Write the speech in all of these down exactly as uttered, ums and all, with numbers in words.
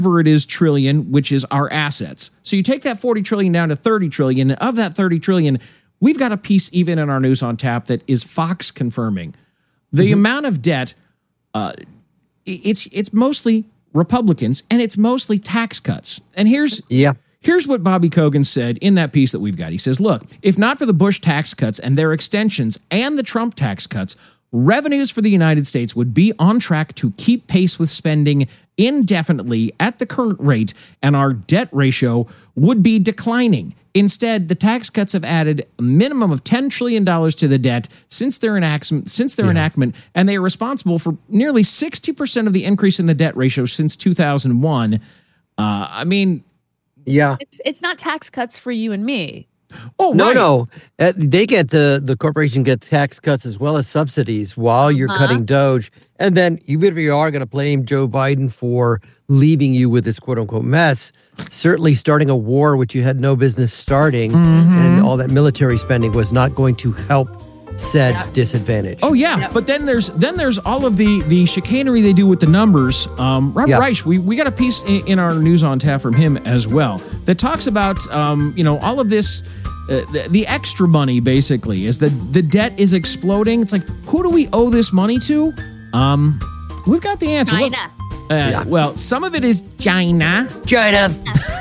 it is trillion, which is our assets. So you take that forty trillion down to thirty trillion. And of that thirty trillion, we've got a piece even in our news on tap that is Fox confirming the mm-hmm. amount of debt. Uh, it's it's mostly Republicans and it's mostly tax cuts. And here's yeah. Here's what Bobby Kogan said in that piece that we've got. He says, look, if not for the Bush tax cuts and their extensions and the Trump tax cuts, revenues for the United States would be on track to keep pace with spending indefinitely at the current rate, and our debt ratio would be declining. Instead, the tax cuts have added a minimum of ten trillion dollars to the debt since their enactment, since their yeah. enactment, and they are responsible for nearly sixty percent of the increase in the debt ratio since two thousand one. Uh, I mean... Yeah, it's it's not tax cuts for you and me. Oh no, right. no, uh, they get the the corporation gets tax cuts as well as subsidies while you're uh-huh. cutting Doge, and then even if you are going to blame Joe Biden for leaving you with this quote unquote mess, certainly starting a war which you had no business starting, mm-hmm. and all that military spending was not going to help said yep. disadvantage. Oh yeah, yep. but then there's then there's all of the the chicanery they do with the numbers. Um, Robert yep. Reich, we we got a piece in, in our news on tap from him as well that talks about um, you know all of this. Uh, the, the extra money basically is that the debt is exploding. It's like, who do we owe this money to? Um, we've got the answer. China. Look, uh, yeah. Well, some of it is China. China.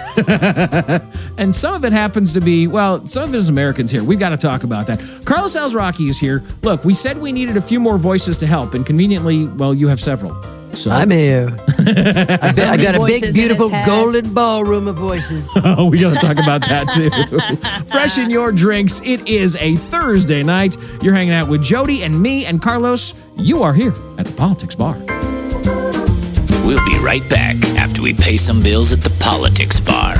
And some of it happens to be, well, some of it is Americans here. We've got to talk about that. Carlos Alzraki is here. Look, we said we needed a few more voices to help, and conveniently, well, you have several. So I'm here. I, bet I got a big, beautiful golden ballroom of voices. Oh, we got to talk about that too. Fresh in your drinks. It is a Thursday night. You're hanging out with Jody and me and Carlos. You are here at the Politics Bar. We'll be right back after we pay some bills at the Politics Bar.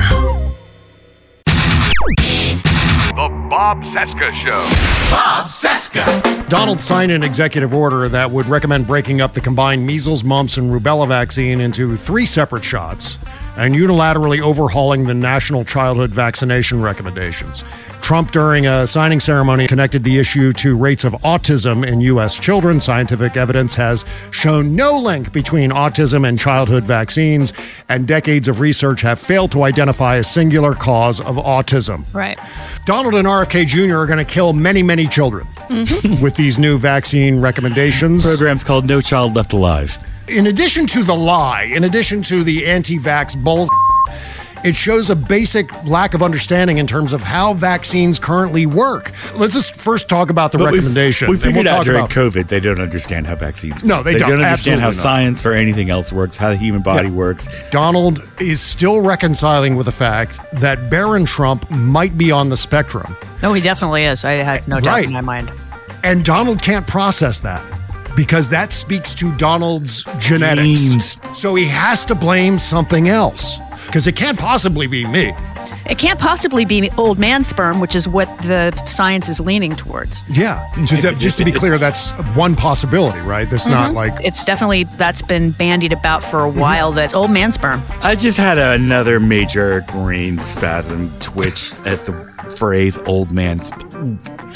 The Bob Cesca Show. Bob Cesca. Donald signed an executive order that would recommend breaking up the combined measles, mumps, and rubella vaccine into three separate shots and unilaterally overhauling the national childhood vaccination recommendations. Trump, during a signing ceremony, connected the issue to rates of autism in U S children. Scientific evidence has shown no link between autism and childhood vaccines, and decades of research have failed to identify a singular cause of autism. Right. Donald and R F K Junior are going to kill many, many children mm-hmm. with these new vaccine recommendations. The program's called No Child Left Alive. In addition to the lie, in addition to the anti-vax bull, it shows a basic lack of understanding in terms of how vaccines currently work. Let's just first talk about the but recommendation. We figured we'll out during about, COVID they don't understand how vaccines work. No, they, they don't. don't understand how not. science or anything else works, how the human body yeah. works. Donald is still reconciling with the fact that Barron Trump might be on the spectrum. No, he definitely is. I have no doubt right. in my mind. And Donald can't process that, because that speaks to Donald's genetics. Genes. So he has to blame something else, because it can't possibly be me. It can't possibly be old man sperm, which is what the science is leaning towards. Yeah. Just, just to be clear, that's one possibility, right? That's mm-hmm. not like... It's definitely, that's been bandied about for a while, mm-hmm. that's old man sperm. I just had another major brain spasm twitch at the phrase old man sperm.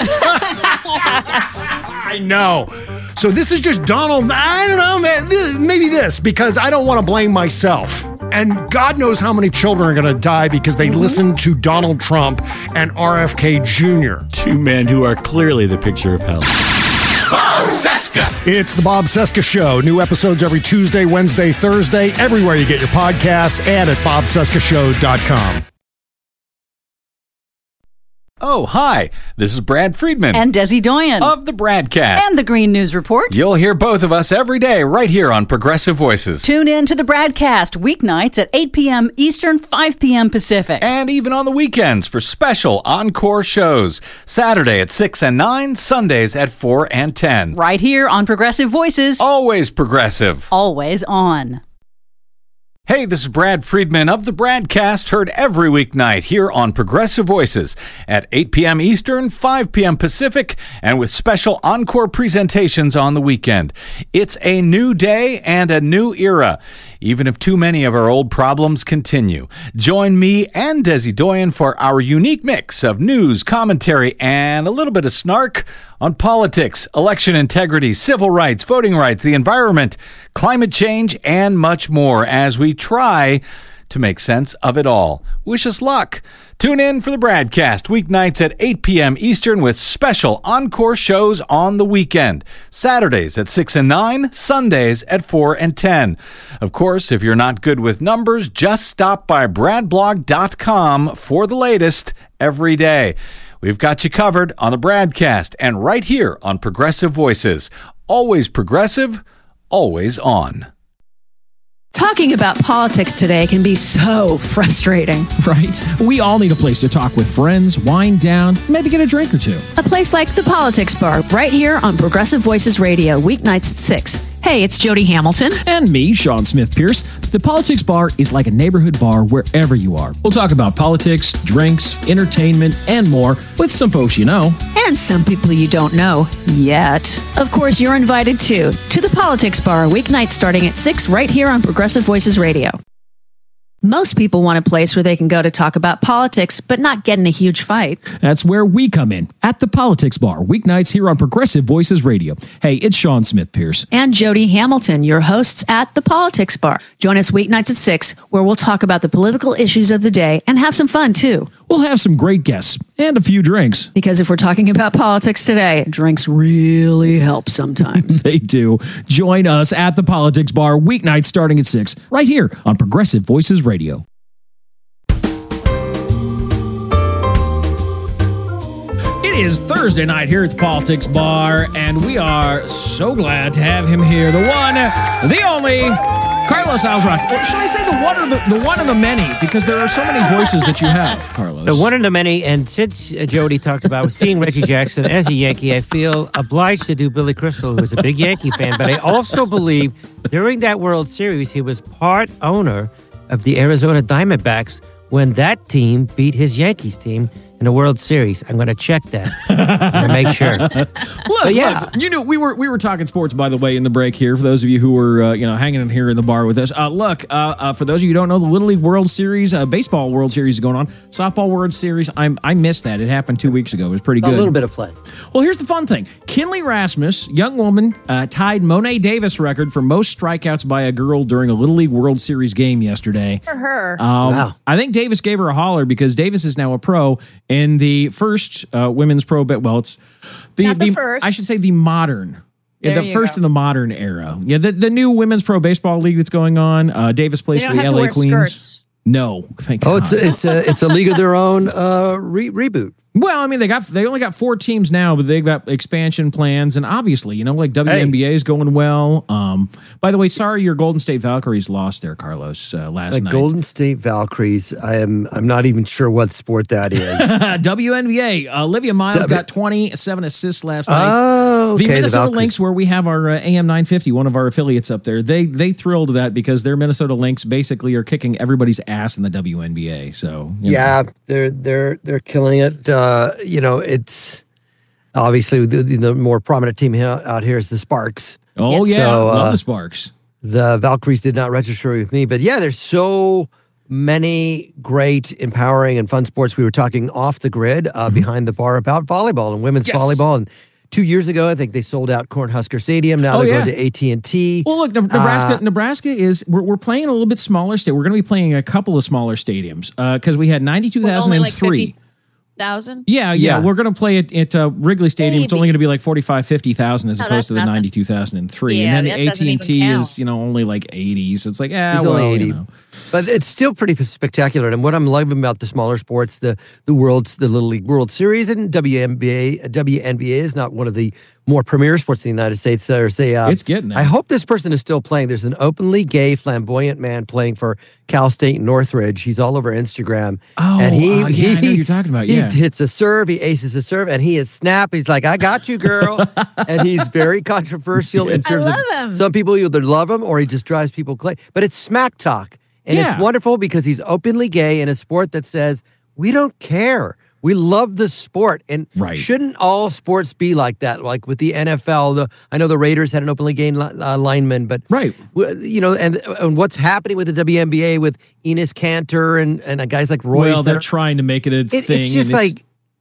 I know. So this is just Donald, I don't know, man, maybe this, because I don't want to blame myself. And God knows how many children are going to die because they listen to Donald Trump and R F K Junior Two men who are clearly the picture of hell. Bob Cesca. It's the Bob Cesca Show. New episodes every Tuesday, Wednesday, Thursday, everywhere you get your podcasts, and at bob cesca show dot com. Oh, hi. This is Brad Friedman. And Desi Doyen. Of the Bradcast. And the Green News Report. You'll hear both of us every day right here on Progressive Voices. Tune in to the Bradcast weeknights at eight p.m. Eastern, five p.m. Pacific. And even on the weekends for special encore shows. Saturday at six and nine, Sundays at four and ten. Right here on Progressive Voices. Always progressive. Always on. Hey, this is Brad Friedman of the Bradcast, heard every weeknight here on Progressive Voices at eight p.m. Eastern, five p.m. Pacific, and with special encore presentations on the weekend. It's a new day and a new era, even if too many of our old problems continue. Join me and Desi Doyen for our unique mix of news, commentary, and a little bit of snark on politics, election integrity, civil rights, voting rights, the environment, climate change, and much more as we try to make sense of it all. Wish us luck. Tune in for the Bradcast weeknights at eight p.m. Eastern with special encore shows on the weekend. Saturdays at six and nine, Sundays at four and ten. Of course, if you're not good with numbers, just stop by brad blog dot com for the latest every day. We've got you covered on the Bradcast and right here on Progressive Voices. Always progressive, always on. Talking about politics today can be so frustrating. Right? We all need a place to talk with friends, wind down, maybe get a drink or two. A place like the Politics Bar, right here on Progressive Voices Radio, weeknights at six. Hey, it's Jody Hamilton. And me, Sean Smith-Pierce. The Politics Bar is like a neighborhood bar wherever you are. We'll talk about politics, drinks, entertainment, and more with some folks you know. And some people you don't know yet. Of course, you're invited too to the Politics Bar, weeknights starting at six, right here on Progressive Voices Radio. Most people want a place where they can go to talk about politics, but not get in a huge fight. That's where we come in, at the Politics Bar, weeknights here on Progressive Voices Radio. Hey, it's Sean Smith-Pierce. And Jody Hamilton, your hosts at the Politics Bar. Join us weeknights at six, where we'll talk about the political issues of the day and have some fun, too. We'll have some great guests and a few drinks. Because if we're talking about politics today, drinks really help sometimes. They do. Join us at the Politics Bar, weeknights starting at six, right here on Progressive Voices Radio. It is Thursday night here at the Politics Bar, and we are so glad to have him here. The one, the only, Carlos Alzrock. Or should I say the one or the, the one of the many? Because there are so many voices that you have, Carlos. The one of the many, and since uh, Jody talked about seeing Reggie Jackson as a Yankee, I feel obliged to do Billy Crystal, who was a big Yankee fan, but I also believe during that World Series, he was part owner of the Arizona Diamondbacks when that team beat his Yankees team in the World Series. I'm going to check that to make sure. Look, but yeah, look, you know, we were we were talking sports, by the way, in the break here. For those of you who were uh, you know hanging in here in the bar with us, uh, look, uh, uh, for those of you who don't know, the Little League World Series, uh, baseball World Series is going on. Softball World Series, I'm I missed that. It happened two weeks ago. It was pretty good. A little bit of play. Well, here's the fun thing: Kinley Rasmus, young woman, uh, tied Monet Davis record for most strikeouts by a girl during a Little League World Series game yesterday. For her, um, wow. I think Davis gave her a holler because Davis is now a pro in the first uh, women's pro. Well, it's the, Not the the first. I should say the modern. Yeah, There the you first go. in the modern era. Yeah, the, the new women's pro baseball league that's going on. Uh, Davis plays they for don't the have L to A wear Queens. skirts. No, thank Oh, God. it's a, it's a it's a league of their own uh, re- reboot. Well, I mean, they got they only got four teams now, but they've got expansion plans, and obviously, you know, like W N B A is going well. Um, by the way, sorry, your Golden State Valkyries lost there, Carlos, uh, last The night. Golden State Valkyries. I am. I'm not even sure what sport that is. W N B A. Uh, Olivia Miles W- got twenty-seven assists last night. Oh, okay. The Minnesota Valkyries. Lynx, where we have our uh, A M nine fifty, one of our affiliates up there, they they thrilled that because their Minnesota Lynx basically are kicking everybody's ass in the W N B A. So you know. Yeah, they're they're they're killing it. Uh, you know, it's obviously the, the more prominent team here, out here is the Sparks. Oh Yes. yeah, So, love uh, the Sparks. The Valkyries did not register with me, but yeah, there's so many great, empowering, and fun sports. We were talking off the grid uh, behind the bar about volleyball and women's Yes. volleyball. And two years ago, I think they sold out Cornhusker Stadium. Now Oh, they're yeah. going to A T and T. Well, look, Ne- Nebraska. Uh, Nebraska is we're, we're playing a little bit smaller state. We're going to be playing a couple of smaller stadiums because we had ninety-two thousand three. Thousand. Yeah, yeah, Yeah. we're going to play at, at uh, Wrigley Stadium. It's only Maybe. going to be like forty-five, fifty thousand as No, opposed that's to the nothing. ninety-two thousand three. Yeah, and then that the doesn't A T and T even is, count. you know, only like eighty. So it's like, ah, It's well, only eighty. you know. But it's still pretty spectacular. And what I'm loving about the smaller sports, the the world's the Little League World Series and W N B A, W N B A is not one of the more premier sports in the United States. There's a, uh, It's getting there. I hope this person is still playing. There's an openly gay, flamboyant man playing for Cal State Northridge. He's all over Instagram. Oh, and he, uh, yeah, I know he who you're talking about, yeah. He hits a serve, he aces a serve, and he is snap. He's like, I got you, girl. And he's very controversial in I terms love of him. some people either love him or he just drives people crazy. But it's smack talk. And Yeah. it's wonderful because he's openly gay in a sport that says, we don't care. We love the sport. And Right. shouldn't all sports be like that? Like with the N F L, the, I know the Raiders had an openly gay li- uh, lineman, but, Right. w- you know, and, and what's happening with the W N B A with Enos Cantor and, and guys like Royce. Well, that they're are- trying to make it a it, thing. it's just and like,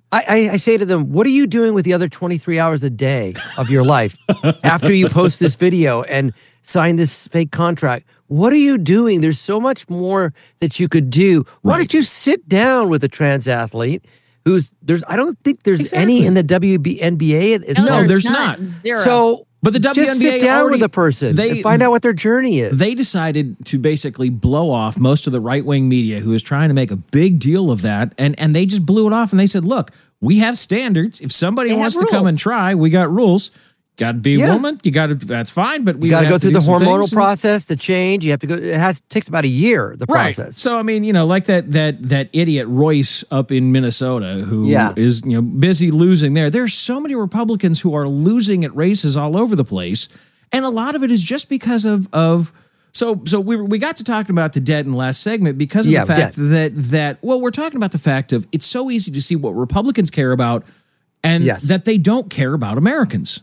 I, I, I say to them, what are you doing with the other twenty-three hours a day of your life after you post this video and sign this fake contract? What are you doing? There's so much more that you could do. Why Right. don't you sit down with a trans athlete who's there's I don't think there's Exactly. any in the W N B A. It's No, there's not. Zero. So But the W N B A just sit down already- with a person they- and find out what their journey is. They decided to basically blow off most of the right-wing media who was trying to make a big deal of that, and and they just blew it off, and they said, look, we have standards. If somebody They have wants to come rules. and try, we got rules. Got to be a Yeah. woman. You got to. That's fine, but we You got to have go through do the some hormonal things and- process, the change. You have to go. It has takes about a year. The Right. process. So I mean, you know, like that that that idiot Royce up in Minnesota who is Yeah. you know busy losing there. There's so many Republicans who are losing at races all over the place, and a lot of it is just because of of. So so we we got to talking about the debt in the last segment because of Yeah, the fact debt. that that well we're talking about the fact of it's so easy to see what Republicans care about, and Yes. that they don't care about Americans.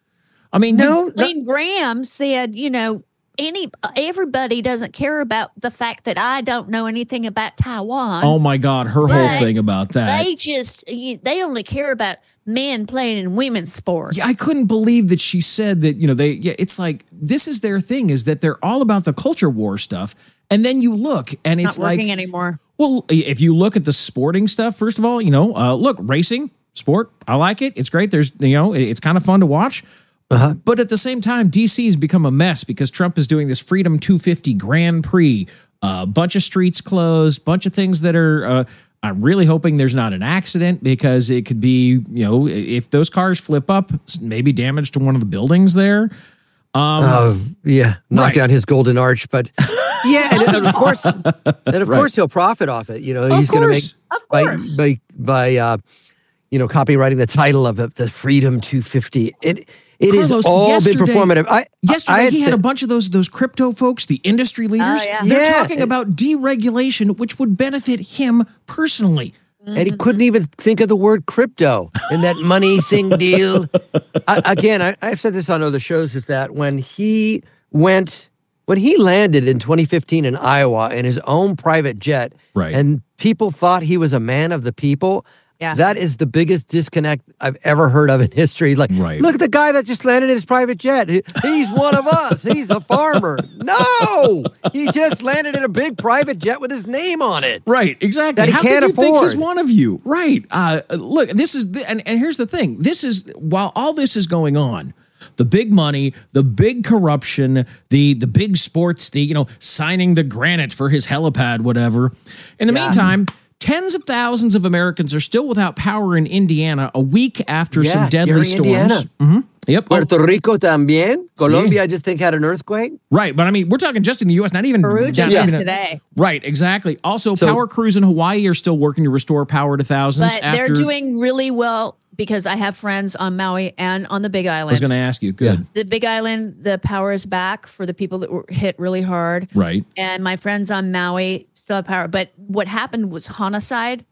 I mean, No, Lynn Graham said, you know, any everybody doesn't care about the fact that I don't know anything about Taiwan. oh my God, her whole But thing about that. They just they only care about men playing in women's sports. Yeah, I couldn't believe that she said that, you know, they, yeah, it's like, this is their thing, is that they're all about the culture war stuff. And then you look and it's Not like, working anymore. well, if you look at the sporting stuff, first of all, you know, uh, look, racing, sport, I like it. It's great. There's, you know, it's kind of fun to watch. Uh-huh. But at the same time, D C has become a mess because Trump is doing this Freedom two fifty Grand Prix, a uh, bunch of streets closed, bunch of things that are, uh, I'm really hoping there's not an accident because it could be, you know, if those cars flip up, maybe damage to one of the buildings there. Um, Oh yeah, knock right. down his golden arch, but yeah, and, and of course, and of Right. course he'll profit off it. You know, Of he's going to make course. Of by course. by by uh, you know copywriting the title of it, the Freedom two fifty. It it is Carlos, all yesterday- been performative. I Yesterday, I had he had said- a bunch of those those crypto folks, the industry leaders. yeah. They're Yeah. talking about deregulation, which would benefit him personally. and he couldn't even think of the word crypto in that money thing deal. I, again, I, I've said this on other shows, is that when he went, when he landed in twenty fifteen in Iowa in his own private jet, Right. and people thought he was a man of the people, Yeah. that is the biggest disconnect I've ever heard of in history. Like, Right. look at the guy that just landed in his private jet. He- He's one of us. He's a farmer. No, he just landed in a big private jet with his name on it. Right, exactly. That he How can't could you think he's afford. one of you? Right. Uh, look, this is the, and, and here's the thing. This is while all this is going on, the big money, the big corruption, the the big sports, the you know signing the granite for his helipad, whatever. In the Yeah. meantime, tens of thousands of Americans are still without power in Indiana a week after Yeah, some deadly Gary, storms. Indiana. hmm Yep. Oh, Puerto Rico también. Colombia, I just think, had an earthquake. right, but I mean, we're talking just in the U S, not even Peru down- just not did even- today. Right, exactly. Also, So- power crews in Hawaii are still working to restore power to thousands. But after, they're doing really well because I have friends on Maui and on the Big I Island. was going to ask you. Good. The Big Island, the power is back for the people that were hit really hard. Right. And my friends on Maui still have power. But what happened was Hana side.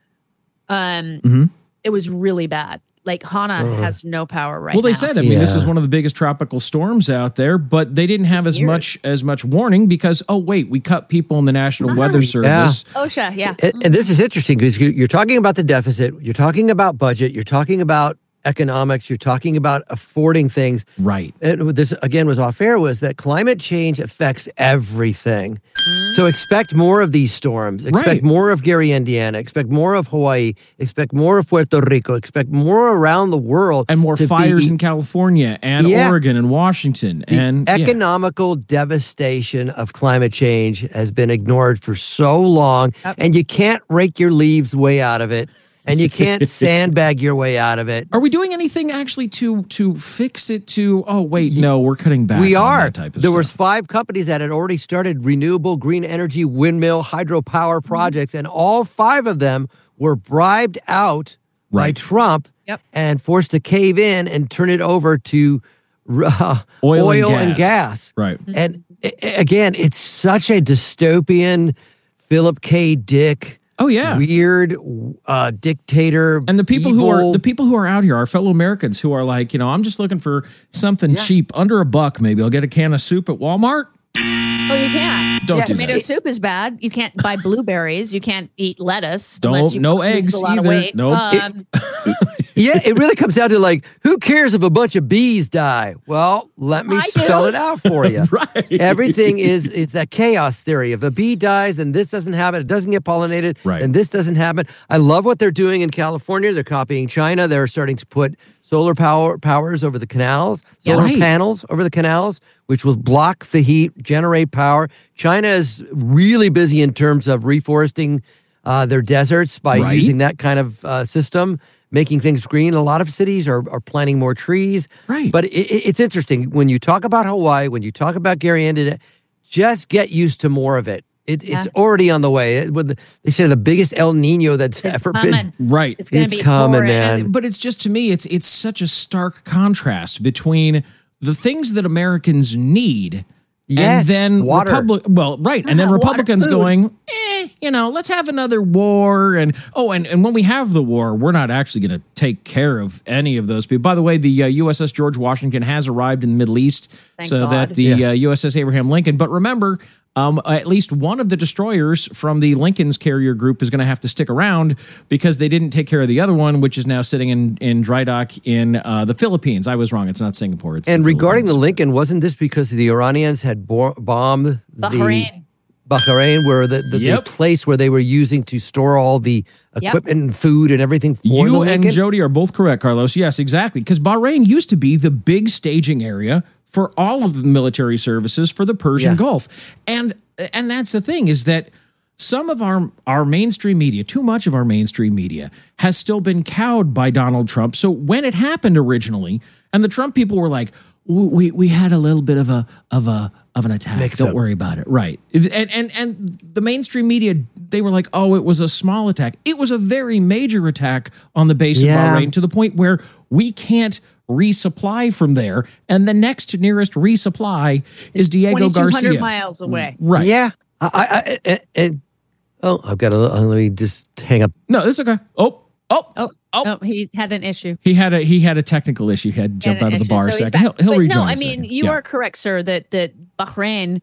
Um, Mhm. It was really bad. Like Hana Uh-huh. has no power right Well, they now. said, I mean, this Yeah. is one of the biggest tropical storms out there, but they didn't have as Years. much as much warning because, oh, wait, we cut people in the National Weather Service. OSHA, yeah. And, and this is interesting because you, you're talking about the deficit, you're talking about budget, you're talking about economics, you're talking about affording things. Right. And what this, again, was off air, was that climate change affects everything. So expect more of these storms. Expect Right. more of Gary, Indiana. Expect more of Hawaii. Expect more of Puerto Rico. Expect more around the world. And more to fires be- in California and Yeah. Oregon and Washington. The and yeah. economical devastation of climate change has been ignored for so long, and you can't rake your leaves way out of it, and you can't sandbag your way out of it. Are we doing anything actually to to fix it to, oh, wait, no, we're cutting back We on are. that type of There stuff. was five companies that had already started renewable green energy windmill hydropower Mm-hmm. projects, and all five of them were bribed out by Right. Trump Yep. and forced to cave in and turn it over to uh, Oil and and gas. gas. Right. And a- a- again, it's such a dystopian Philip K. Dick. Oh, yeah. Weird uh, dictator. And the people who are evil- the people who are out here, our fellow Americans who are like, you know, I'm just looking for something cheap, under a buck maybe. I'll get a can of soup at Walmart. Oh, you can't. Don't yeah, do tomato that. soup is bad. You can't buy blueberries. You can't eat lettuce. Don't- unless you no lose eggs a lot of either. weight. Nope. Um, Yeah, it really comes down to like, who cares if a bunch of bees die? Well, let me I spell do. it out for you. Right. Everything is is that chaos theory. If a bee dies and this doesn't happen, it doesn't get pollinated, Right. and this doesn't happen. I love what they're doing in California. They're copying China. They're starting to put solar power powers over the canals, Yeah, solar right. panels over the canals, which will block the heat, generate power. China is really busy in terms of reforesting uh, their deserts by Right. using that kind of uh, system, making things green. A lot of cities are, are planting more trees. Right. But it, it- it's interesting. When you talk about Hawaii, when you talk about Gary Anderson, just get used to more of it. It, Yeah. It's already on the way. It, with the, they say the biggest El Nino that's it's ever coming. been. Right. It's going It's to be coming, horrid. man. And- but it's just, to me, it's it's such a stark contrast between the things that Americans need Yes, and then water. Republic well, right, and then Ah, water, Republicans food. going, eh, you know, let's have another war. And oh, and, and when we have the war, we're not actually going to take care of any of those people. By the way, the uh, U S S George Washington has arrived in the Middle East, Thank so God. that the Yeah. uh, U S S Abraham Lincoln. But remember, um, at least one of the destroyers from the Lincoln's carrier group is going to have to stick around because they didn't take care of the other one, which is now sitting in, in dry dock in uh, the Philippines. I was wrong. It's not Singapore. It's And the regarding the Philippines. Lincoln, wasn't this because the Iranians had bo- bombed Bahrain. the Bahrain, where the, the, Yep. the place where they were using to store all the equipment and food and everything for the You and Lincoln? Jody are both correct, Carlos. Yes, exactly. Because Bahrain used to be the big staging area for all of the military services for the Persian Yeah. Gulf. And and that's the thing, is that some of our our mainstream media, too much of our mainstream media, has still been cowed by Donald Trump. So when it happened originally, and the Trump people were like, we we had a little bit of a of a of an attack. Mix Don't up. worry about it. Right. And and and the mainstream media, they were like, oh, it was a small attack. It was a very major attack on the base Yeah. of Bahrain, to the point where we can't resupply from there. And the next nearest resupply is Diego twenty-two hundred Garcia. miles away. Right. Yeah. I, I, I, and, oh, I've got to, let me just hang up. No, that's okay. Oh, oh, Oh, Oh. oh, he had an issue. he had a he had a technical issue. He had to jump Had out an of the issue, bar a so he's second. He'll, back. he'll But rejoin. no, in a I mean, second. you Yeah. are correct, sir, that that Bahrain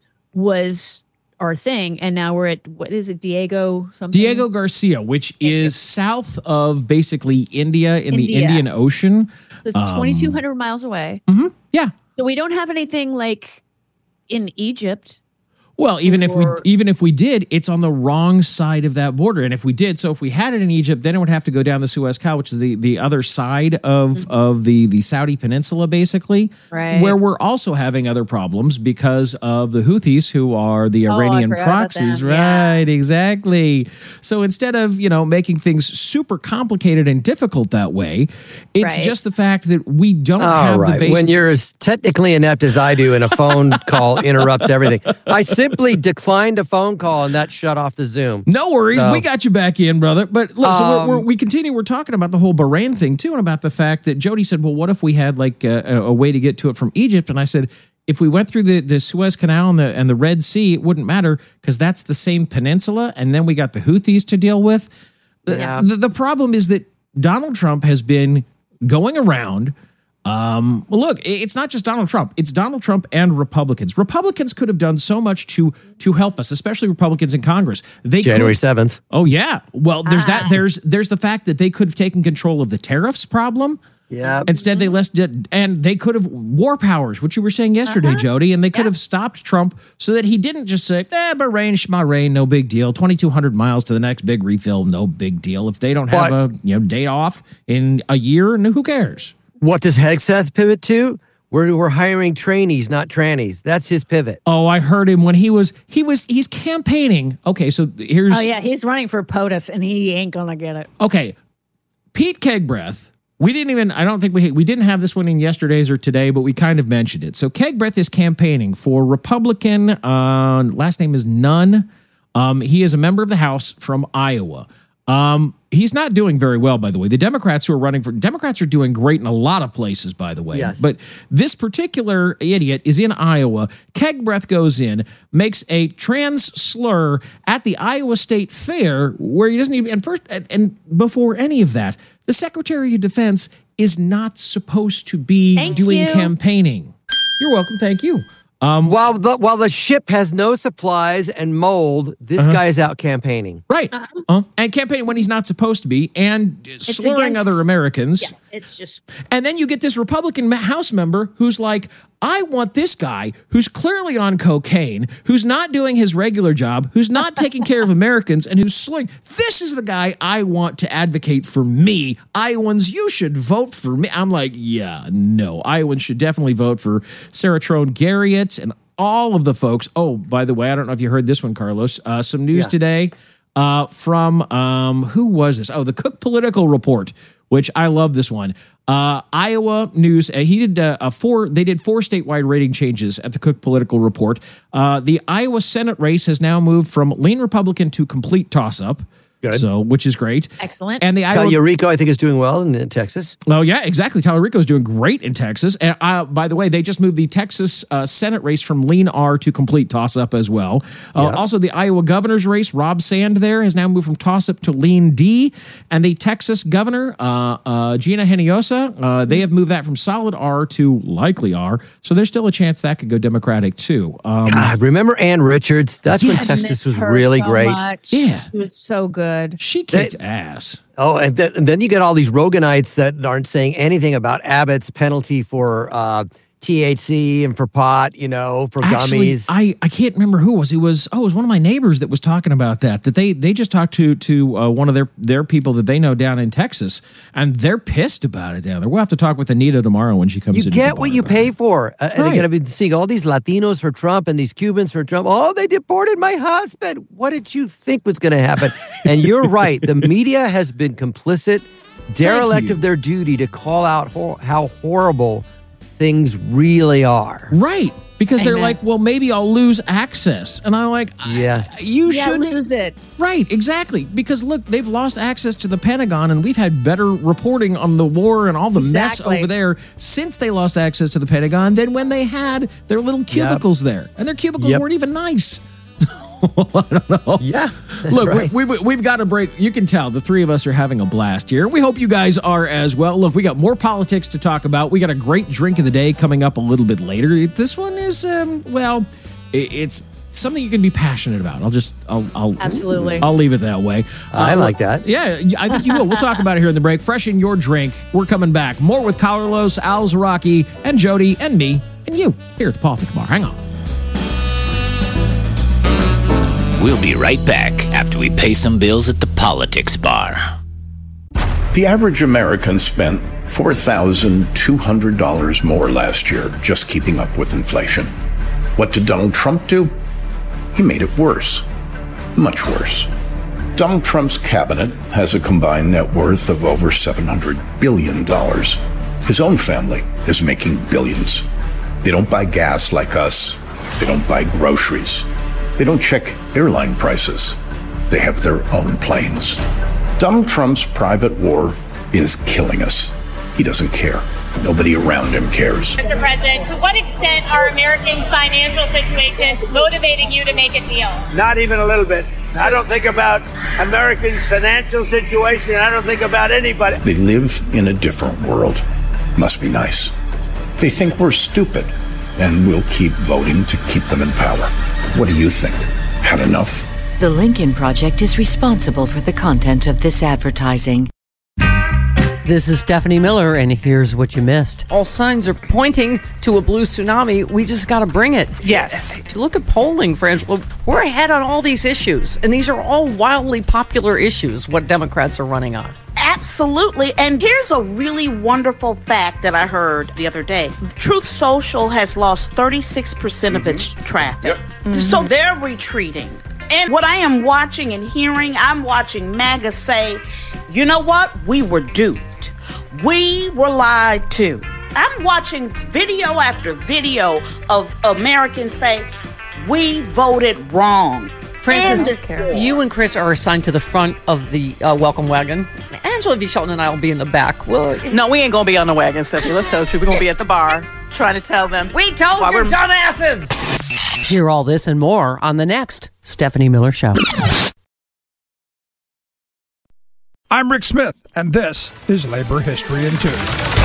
was our thing, and now we're at, what is it, Diego something? Diego Garcia, which is south of basically India in the India. Indian Ocean. So it's Um, twenty-two hundred miles away. Yeah. So we don't have anything like in Egypt. Well, even if we Or- even if we did, it's on the wrong side of that border. And if we did, so if we had it in Egypt, then it would have to go down the Suez Canal, which is the, the other side of of the the Saudi Peninsula, basically, Right. where we're also having other problems because of the Houthis, who are the Oh, I Iranian forgot about proxies. them, yeah. Right, exactly. So instead of you know making things super complicated and difficult that way, it's Right. just the fact that we don't All have the right. basic. When you're as technically inept as I do and a phone call interrupts everything, I simply declined a phone call and that shut off the Zoom. No worries. So- We got you back in, brother. But listen, Um, we're, we're, we continue. We're talking about the whole Bahrain thing, too, and about the fact that Jody said, well, what if we had like a, a way to get to it from Egypt? And I said, if we went through the, the Suez Canal and the, and the Red Sea, it wouldn't matter because that's the same peninsula. And then we got the Houthis to deal with. The- Yeah. The, the problem is that Donald Trump has been going around. Um, well, look, it- it's not just Donald Trump. It's Donald Trump and Republicans. Republicans could have done so much to to help us, especially Republicans in Congress. They January could, seventh. Oh yeah. Well, there's that. Ah. There's there's the fact that they could have taken control of the tariffs problem. Yeah. Instead, they less did, and they could have war powers, which you were saying yesterday, Uh-huh. Jody, and they could have stopped Trump so that he didn't just say, "Eh, Bahrain, Schmahrain, no big deal. twenty-two hundred miles to the next big refill, no big deal. If they don't have But- a you know day off in a year, no, who cares?" What does Hegseth pivot to? We're, we're hiring trainees, not trannies. That's his pivot. Oh, I heard him when he was he was he's campaigning. Okay, so here's Oh yeah, he's running for POTUS, and he ain't gonna get it. okay. Pete Kegbreath. We didn't even, I don't think we, we didn't have this one in yesterday's or today, but we kind of mentioned it. So Kegbreath is campaigning for Republican, uh, last name is Nunn. Um, he is a member of the House from Iowa. Um, he's not doing very well, by the way. The Democrats who are running for, Democrats are doing great in a lot of places, by the way. Yes. But this particular idiot is in Iowa. Kegbreath goes in, makes a trans slur at the Iowa State Fair where he doesn't even, and first, and, and before any of that, the Secretary of Defense is not supposed to be Thank doing you. campaigning. You're welcome. Thank you. Um, while the while the ship has no supplies and mold, this Uh-huh. guy is out campaigning. Right. Uh, and campaigning when he's not supposed to be and slurring against- other Americans. Yeah, it's just And then you get this Republican ma- House member who's like, I want this guy who's clearly on cocaine, who's not doing his regular job, who's not taking care of Americans, and who's slurring. This is the guy I want to advocate for me. Iowans, you should vote for me. I'm like, yeah, no. Iowans should definitely vote for Sarah Trone Garriott and all of the folks. Oh, by the way, I don't know if you heard this one, Carlos. Uh, some news Yeah. today uh, from, um, who was this? Oh, the Cook Political Report, which I love this one. Uh, Iowa News. Uh, he did uh, a four. They did four statewide rating changes at the Cook Political Report. Uh, the Iowa Senate race has now moved from lean Republican to complete toss-up. Good. So, which is great. excellent. And the Iowa. Tallarico, I think, is doing well in, in Texas. Oh, yeah, exactly. Tallarico is doing great in Texas. And uh, by the way, they just moved the Texas uh, Senate race from lean R to complete toss-up as well. Uh, Yeah. Also, the Iowa governor's race, Rob Sand there, has now moved from toss-up to lean D. And the Texas governor, uh, uh, Gina Hinojosa, uh, they have moved that from solid R to likely R. So there's still a chance that could go Democratic, too. Um, God, remember Ann Richards? That's when Yes. Texas Missed was her really so great. much. Yeah. She was so good. she kicked ass. Oh, and, th- and then you get all these Roganites that aren't saying anything about Abbott's penalty for uh, T H C and for pot, you know, for Actually, gummies. I, I can't remember who it was. It was oh, it was one of my neighbors that was talking about that. That they they just talked to to uh, one of their their people that they know down in Texas, and they're pissed about it down there. We'll have to talk with Anita tomorrow when she comes. You in get what you pay for. Uh, and Right. they're going to be seeing all these Latinos for Trump and these Cubans for Trump. Oh, they deported my husband. What did you think was going to happen? And you're right. The media has been complicit, derelict you. of their duty to call out hor- how horrible things really are. Right, because they're Amen. like, well, maybe I'll lose access, and I'm like, Yeah. I- you Yeah, should lose it. Right, exactly. Because look, they've lost access to the Pentagon, and we've had better reporting on the war and all the mess Exactly. over there since they lost access to the Pentagon than when they had their little cubicles there. And their cubicles Yep. weren't even nice. I don't know. Yeah. Look, right. we, we, we've got a break. You can tell the three of us are having a blast here. We hope you guys are as well. Look, we got more politics to talk about. We got a great drink of the day coming up a little bit later. This one is, um, well, it, it's something you can be passionate about. I'll just, I'll, I'll Absolutely. I'll leave it that way. I Uh, like that. Yeah, I think you will. We'll talk about it here in the break. Freshen your drink. We're coming back. More with Carlos, Al Zaraki, and Jody, and me, and you here at the Politics Bar. Hang on. We'll be right back after we pay some bills at the Politics Bar. The average American spent four thousand two hundred dollars more last year just keeping up with inflation. What did Donald Trump do? He made it worse. Much worse. Donald Trump's cabinet has a combined net worth of over seven hundred billion dollars. His own family is making billions. They don't buy gas like us. They don't buy groceries. They don't check airline prices. They have their own planes. Donald Trump's private war is killing us. He doesn't care. Nobody around him cares. Mister President, to what extent are Americans' financial situations motivating you to make a deal? Not even a little bit. I don't think about Americans' financial situation. I don't think about anybody. They live in a different world. Must be nice. They think we're stupid, and we'll keep voting to keep them in power. What do you think? Had enough? The Lincoln Project is responsible for the content of this advertising. This is Stephanie Miller, and here's what you missed. All signs are pointing to a blue tsunami. We just got to bring it. Yes. If you look at polling, Frangela, we're ahead on all these issues, and these are all wildly popular issues, what Democrats are running on. Absolutely. And here's a really wonderful fact that I heard the other day. Truth Social has lost thirty-six percent mm-hmm. of its traffic. Yep. Mm-hmm. So they're retreating. And what I am watching and hearing, I'm watching MAGA say, you know what? We were duped. We were lied to. I'm watching video after video of Americans say, we voted wrong. Francis, you and Chris are assigned to the front of the uh, welcome wagon. Angela V. Shelton and I will be in the back. We'll, no, we ain't going to be on the wagon, Cynthia. Let's tell you. We're going to be at the bar trying to tell them. We told you, dumbasses! Hear all this and more on the next Stephanie Miller Show. I'm Rick Smith, and this is Labor History in Two.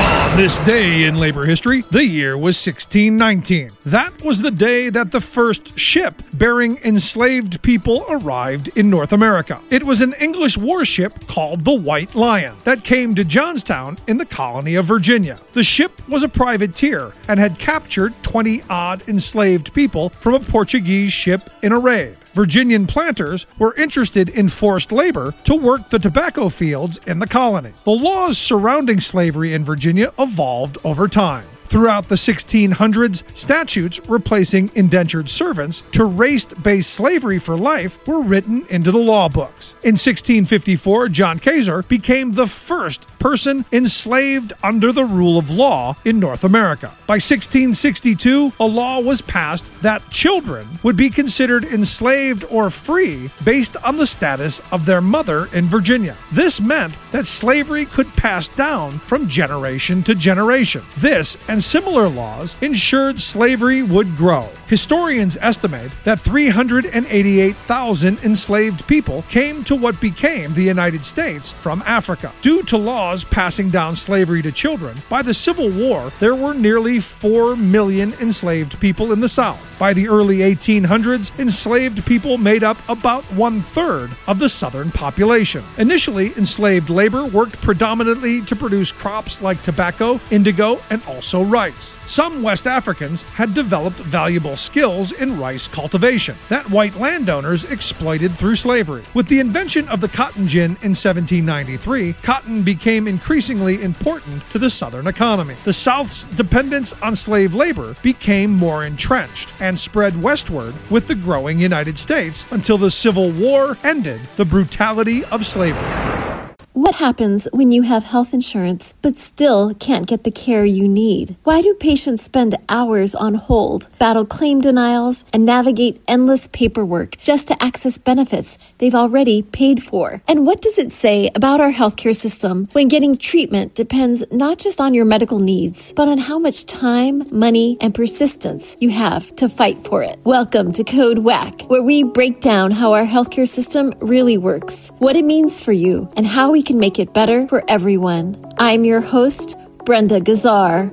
On this day in labor history, the year was sixteen nineteen. That was the day that the first ship bearing enslaved people arrived in North America. It was an English warship called the White Lion that came to Johnstown in the colony of Virginia. The ship was a privateer and had captured twenty-odd enslaved people from a Portuguese ship in a raid. Virginian planters were interested in forced labor to work the tobacco fields in the colony. The laws surrounding slavery in Virginia evolved over time. Throughout the sixteen hundreds, statutes replacing indentured servants to race-based slavery for life were written into the law books. In sixteen fifty-four, John Kaiser became the first person enslaved under the rule of law in North America. By sixteen sixty-two, a law was passed that children would be considered enslaved or free based on the status of their mother in Virginia. This meant that slavery could pass down from generation to generation. This and similar laws ensured slavery would grow. Historians estimate that three hundred eighty-eight thousand enslaved people came to what became the United States from Africa. Due to laws passing down slavery to children, by the Civil War, there were nearly four million enslaved people in the South. By the early eighteen hundreds, enslaved people made up about one-third of the Southern population. Initially, enslaved labor worked predominantly to produce crops like tobacco, indigo, and also rice. Some West Africans had developed valuable skills in rice cultivation that white landowners exploited through slavery. With the invention of the cotton gin in seventeen ninety-three, cotton became increasingly important to the Southern economy. The South's dependence on slave labor became more entrenched and spread westward with the growing United States until the Civil War ended the brutality of slavery. What happens when you have health insurance but still can't get the care you need? Why do patients spend hours on hold, battle claim denials, and navigate endless paperwork just to access benefits they've already paid for? And what does it say about our healthcare system when getting treatment depends not just on your medical needs, but on how much time, money, and persistence you have to fight for it? Welcome to Code Whack, where we break down how our healthcare system really works, what it means for you, and how we can make it better for everyone. I'm your host, Brenda Gazzar.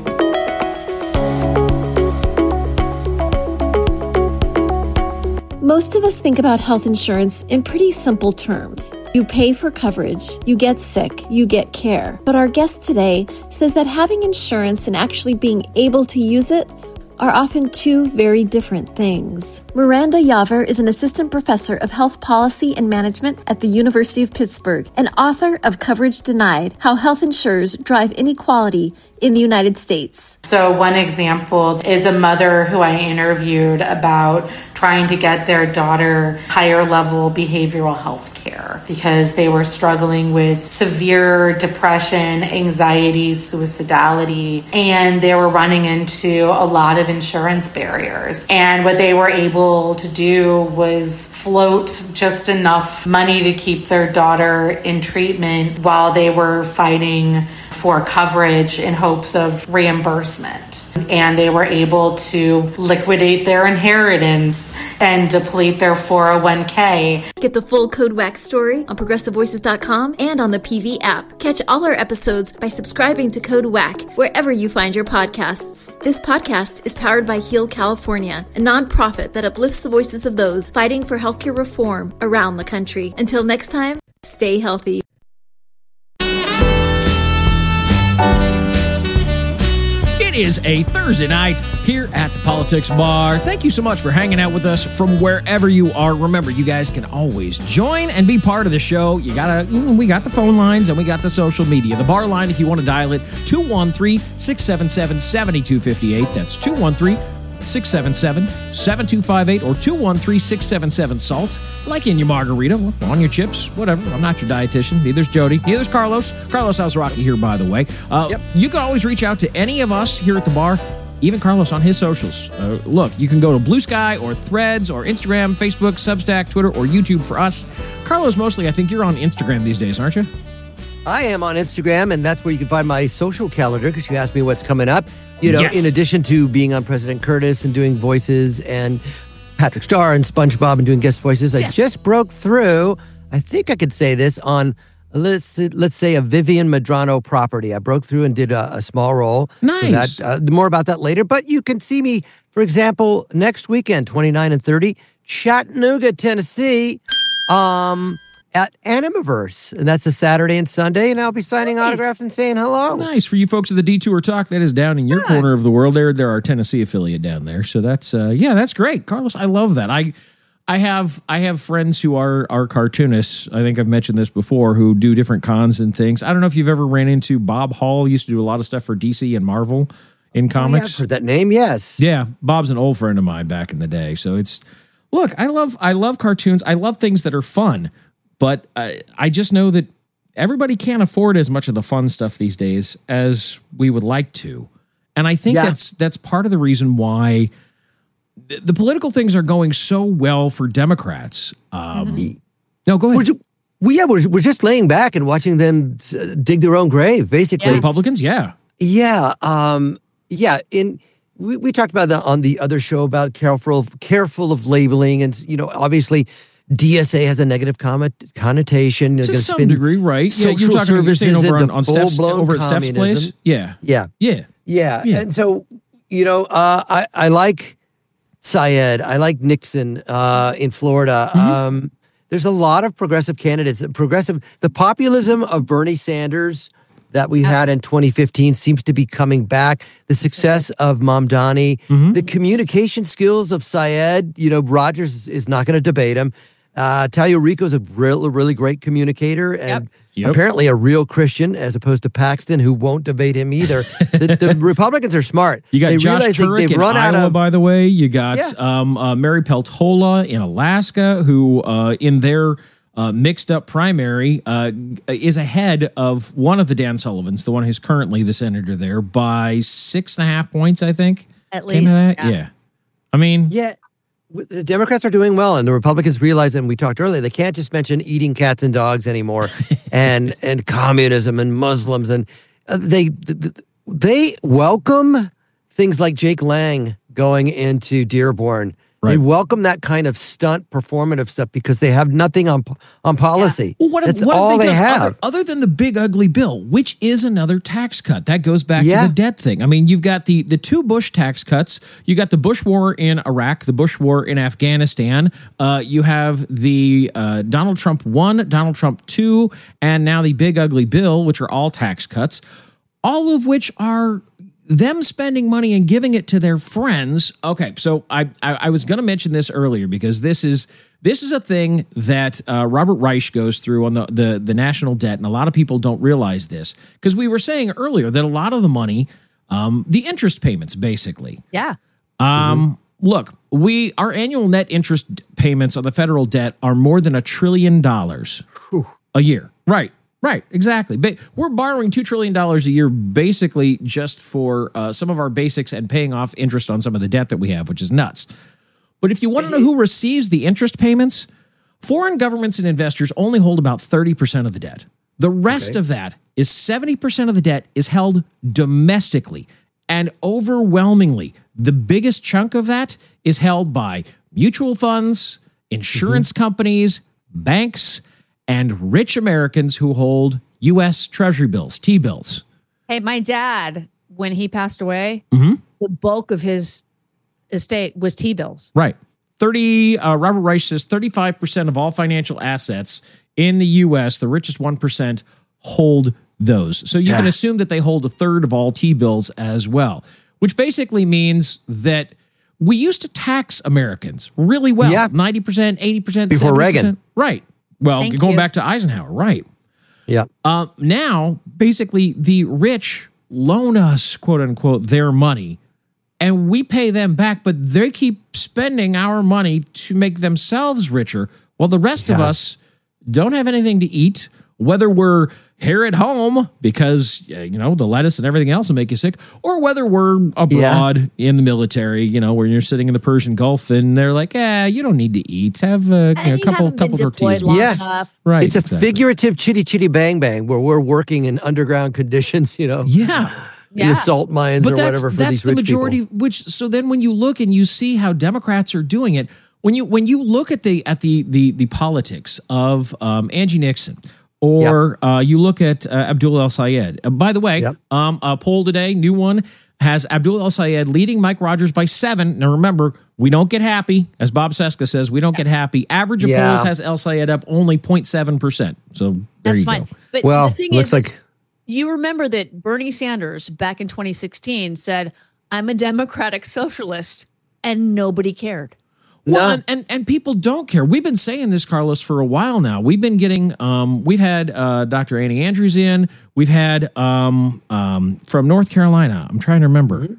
Most of us think about health insurance in pretty simple terms. You pay for coverage, you get sick, you get care. But our guest today says that having insurance and actually being able to use it are often two very different things. Miranda Yaver is an assistant professor of health policy and management at the University of Pittsburgh and author of Coverage Denied: How Health Insurers Drive Inequality in the United States. So one example is a mother who I interviewed about trying to get their daughter higher level behavioral health care because they were struggling with severe depression, anxiety, suicidality, and they were running into a lot of insurance barriers. And what they were able to do was float just enough money to keep their daughter in treatment while they were fighting for coverage in hopes of reimbursement. And they were able to liquidate their inheritance and deplete their four oh one k. Get the full Code Whack story on progressive voices dot com and on the P V app. Catch all our episodes by subscribing to Code Whack wherever you find your podcasts. This podcast is powered by Heal California, a nonprofit that uplifts the voices of those fighting for healthcare reform around the country. Until next time, stay healthy. It is a Thursday night here at the Politics Bar. Thank you so much for hanging out with us from wherever you are. Remember, you guys can always join and be part of the show. You gotta, we got the phone lines and we got the social media. The bar line, if you want to dial it, two one three, six seven seven, seven two five eight. That's two one three, six seven seven, seven two five eight or two one three, six seven seven, SALT. Like in your margarita, on your chips, whatever. I'm not your dietitian. Neither's Jody. Neither's Carlos. Carlos Alzaraki here, by the way. Uh, yep. You can always reach out to any of us here at the bar, even Carlos on his socials. Uh, look, you can go to Blue Sky or Threads or Instagram, Facebook, Substack, Twitter, or YouTube for us. Carlos, mostly, I think you're on Instagram these days, aren't you? I am on Instagram, and that's where you can find my social calendar because you asked me what's coming up. You know, yes. In addition to being on President Curtis and doing voices and Patrick Star and SpongeBob and doing guest voices, yes. I just broke through, I think I could say this, on let's let's say a Vivian Medrano property. I broke through and did a, a small role. Nice. So that, uh, more about that later. But you can see me, for example, next weekend, twenty-nine and thirty, Chattanooga, Tennessee, um, at Animaverse. And that's a Saturday and Sunday. And I'll be signing nice. autographs and saying hello. Nice. For you folks at the Detour Talk, that is down in your yeah. corner of the world. There, there are Tennessee affiliate down there. So that's, uh, yeah, that's great. Carlos, I love that. I I have I have friends who are are cartoonists. I think I've mentioned this before, who do different cons and things. I don't know if you've ever ran into Bob Hall. Used to do a lot of stuff for D C and Marvel in comics. Oh, yeah, I've heard that name, yes. Yeah, Bob's an old friend of mine back in the day. So it's, look, I love I love cartoons. I love things that are fun. But I, I just know that everybody can't afford as much of the fun stuff these days as we would like to. And I think yeah. that's that's part of the reason why the, the political things are going so well for Democrats. Um, mm-hmm. No, go ahead. We're ju- we, yeah, we're, we're just laying back and watching them uh, dig their own grave, basically. Yeah. Republicans, yeah. Yeah. Um, yeah. In we, we talked about that on the other show about careful, careful of labeling. And, you know, obviously, D S A has a negative comment, connotation. To some degree, right? Yeah, you're talking you're saying over on, on Steph's, over at Steph's place? Yeah. Yeah. Yeah. Yeah. yeah. And so, you know, uh, I, I like Syed. I like Nixon uh, in Florida. Mm-hmm. Um, there's a lot of progressive candidates. Progressive, the populism of Bernie Sanders that we had in twenty fifteen seems to be coming back. The success of Mamdani, mm-hmm. the communication skills of Syed, you know, Rogers is not going to debate him. Uh, Tallarico's a real, really great communicator and yep. Yep. apparently a real Christian, as opposed to Paxton, who won't debate him either. the, the Republicans are smart. You got they Josh Turek in run Iowa, out of, by the way. You got yeah. um, uh, Mary Peltola in Alaska, who uh, in their uh, mixed-up primary uh, is ahead of one of the Dan Sullivans, the one who's currently the senator there, by six and a half points, I think. At least, yeah. yeah. I mean... Yeah. The Democrats are doing well, and the Republicans realize, and we talked earlier, they can't just mention eating cats and dogs anymore, and and communism and Muslims, and uh, they they welcome things like Jake Lang going into Dearborn. Right. They welcome that kind of stunt performative stuff because they have nothing on on policy. Yeah. Well, what That's what all have they, they done have. Other, other than the big ugly bill, which is another tax cut. That goes back yeah. to the debt thing. I mean, you've got the, the two Bush tax cuts. You got the Bush war in Iraq, the Bush war in Afghanistan. Uh, you have the uh, Donald Trump one, Donald Trump two, and now the big ugly bill, which are all tax cuts, all of which are them spending money and giving it to their friends. Okay, so I I, I was going to mention this earlier because this is this is a thing that uh, Robert Reich goes through on the, the the national debt, and a lot of people don't realize this because we were saying earlier that a lot of the money, um, the interest payments, basically. Yeah. Um. Mm-hmm. Look, we our annual net interest payments on the federal debt are more than a trillion dollars Whew. a year. Right. Right, exactly. But we're borrowing two trillion dollars a year basically just for uh, some of our basics and paying off interest on some of the debt that we have, which is nuts. But if you want to know who receives the interest payments, foreign governments and investors only hold about thirty percent of the debt. The rest okay. of that is seventy percent of the debt is held domestically. And overwhelmingly, the biggest chunk of that is held by mutual funds, insurance mm-hmm. companies, banks, and rich Americans who hold U S Treasury bills, T-bills. Hey, my dad, when he passed away, mm-hmm. the bulk of his estate was T-bills. Right. thirty. Uh, Robert Reich says thirty-five percent of all financial assets in the U S, the richest one percent, hold those. So you yeah. can assume that they hold a third of all T-bills as well, which basically means that we used to tax Americans really well. Yeah. ninety percent, eighty percent, before seventy percent. Reagan. Right. Well, Thank going you. back to Eisenhower, right. Yeah. Uh, now, basically, the rich loan us, quote unquote, their money, and we pay them back, but they keep spending our money to make themselves richer, while the rest yeah. of us don't have anything to eat, whether we're here at home because, you know, the lettuce and everything else will make you sick, or whether we're abroad yeah. in the military, you know, where you're sitting in the Persian Gulf and they're like, eh, you don't need to eat. Have uh, you know, a couple couple tortillas. Yeah, enough. Right. It's exactly. a figurative chitty chitty bang bang where we're working in underground conditions, you know. Yeah. In Yeah. the salt mines But or that's, whatever for that's these the rich majority, people. which, so then when you look and you see how Democrats are doing it, when you when you look at the at the the the politics of um, Angie Nixon, or uh, you look at uh, Abdul El Sayed. Uh, by the way, yep. um, a poll today, new one, has Abdul El Sayed leading Mike Rogers by seven. Now remember, we don't get happy. As Bob Seska says, we don't get happy. Average of Yeah. polls has El Sayed up only zero point seven percent. So there That's you fine. go. But Well, the thing looks is, like- you remember that Bernie Sanders back in twenty sixteen said, I'm a democratic socialist, and nobody cared. Well, and, and and people don't care. We've been saying this, Carlos, for a while now. We've been getting, um, we've had uh, Doctor Annie Andrews in. We've had um, um, from North Carolina. I'm trying to remember.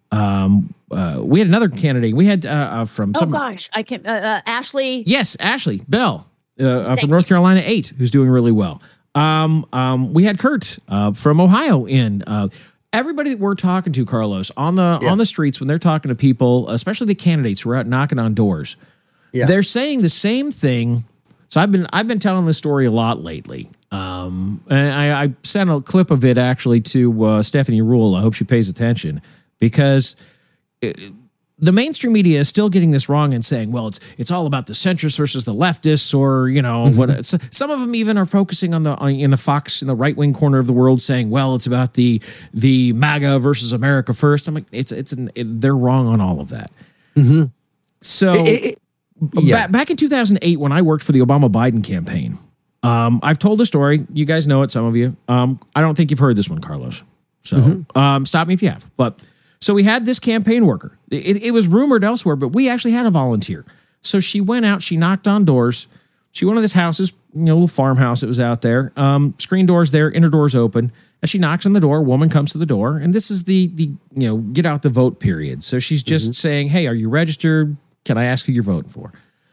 Um, uh, we had another candidate. We had uh, uh, from Oh some. gosh, I can. Uh, uh, Ashley. Yes, Ashley Bell uh, uh, from North Carolina eight, who's doing really well. Um, um, we had Kurt uh, from Ohio in. Uh, everybody that we're talking to, Carlos, on the Yeah. on the streets when they're talking to people, especially the candidates who are out knocking on doors, Yeah. they're saying the same thing. So I've been I've been telling this story a lot lately. Um, and I, I sent a clip of it actually to uh, Stephanie Rule. I hope she pays attention because. It, the mainstream media is still getting this wrong and saying, well, it's it's all about the centrists versus the leftists, or, you know, what some of them even are focusing on the on, in the Fox, in the right wing corner of the world, saying, well, it's about the the MAGA versus America first. I'm like, it's it's an, it, they're wrong on all of that. Mm-hmm. So It- it- yeah. ba- back in two thousand eight, when I worked for the Obama Biden campaign, um, I've told the story. You guys know it, some of you. Um, I don't think you've heard this one, Carlos. So Mm-hmm. um, stop me if you have. But so we had this campaign worker. It, it was rumored elsewhere, but we actually had a volunteer. So she went out, she knocked on doors. She went to this houses, you know, little farmhouse that was out there. Um, screen doors there, inner doors open. And she knocks on the door. A woman comes to the door, and this is the the you know get out the vote period. So she's just Mm-hmm. saying, "Hey, are you registered? Can I ask who you're voting for?"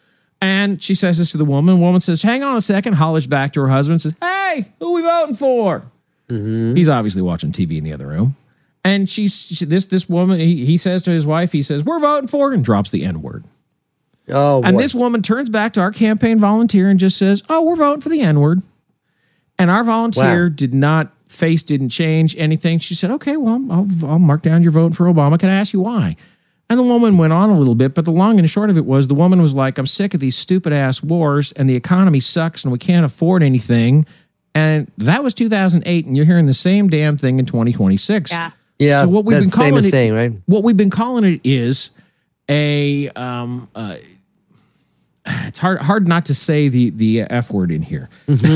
And she says this to the woman. The woman says, "Hang on a second." Hollers back to her husband, says, "Hey, who are we voting for?" Mm-hmm. He's obviously watching T V in the other room. And she's she, this this woman. He, he says to his wife, he says, "We're voting for," and drops the N word. Oh, and boy. this woman turns back to our campaign volunteer and just says, "Oh, we're voting for the N word." And our volunteer Wow. did not, face didn't change anything. She said, "Okay, well, I'll, I'll mark down you're voting for Obama. Can I ask you why?" And the woman went on a little bit, but the long and short of it was the woman was like, "I'm sick of these stupid ass wars and the economy sucks and we can't afford anything." And that was two thousand eight, and you're hearing the same damn thing in twenty twenty-six. Yeah. Yeah, So what we've that's been calling famous it, saying, right? what we've been calling it is a um, uh, it's hard hard not to say the the F word in here.